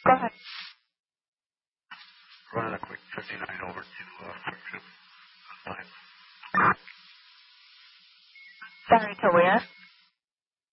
Go ahead. Running a quick 59 over to quick trip. Sorry, to where?